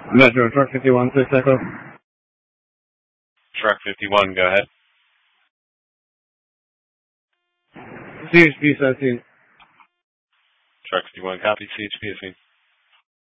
Metro, truck 51, 6 Echo. Truck 51, go ahead. CHP 17. Truck 51, copy. CHP 17.